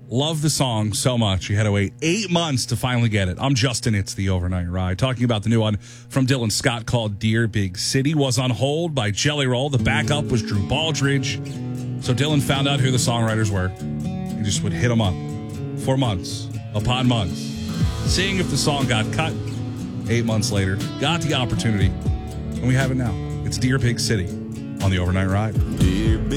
Love the song so much. You had to wait 8 months to finally get it. I'm Justin. It's the Overnight Ride. Talking about the new one from Dylan Scott called Dear Big City. Was on hold by Jelly Roll. The backup was Drew Baldridge. So Dylan found out who the songwriters were. He just would hit them up for months upon months, seeing if the song got cut. 8 months later, got the opportunity, and we have it now. It's Dear Big City on the Overnight Ride. Dear Big